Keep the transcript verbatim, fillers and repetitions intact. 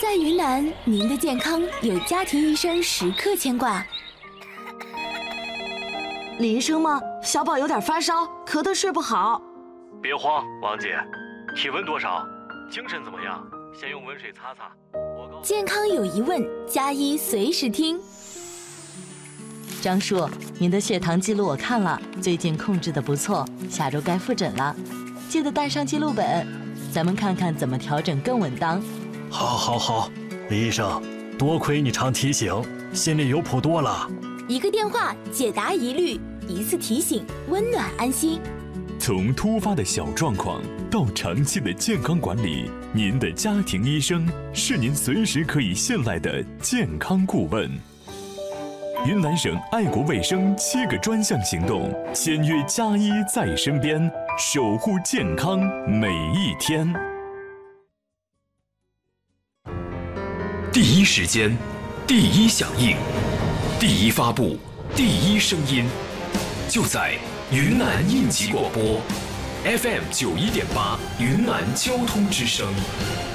在云南，您的健康有家庭医生时刻牵挂。 李医生吗？小宝有点发烧，咳得睡不好。 别慌，王姐，体温多少？精神怎么样？先用温水擦擦。我健康有疑问，加医随时听。 张叔，您的血糖记录我看了，最近控制的不错，下周该复诊了，记得带上记录本，咱们看看怎么调整更稳当。 好，好，好，李医生，多亏你常提醒，心里有谱多了。 一个电话解答疑虑，一次提醒温暖安心。 从突发的小状况到长期的健康管理，您的家庭医生是您随时可以信赖的健康顾问。云南省爱国卫生七个专项行动，签约加医在身边，守护健康每一天。 第一时间，第一响应，第一发布，第一声音，就在云南应急广播 F M 九一点八云南交通之声。